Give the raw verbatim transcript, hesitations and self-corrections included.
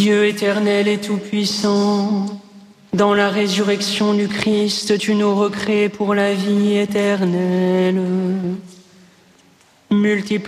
Dieu éternel et tout-puissant, dans la résurrection du Christ, tu nous recrées pour la vie éternelle. Multiplie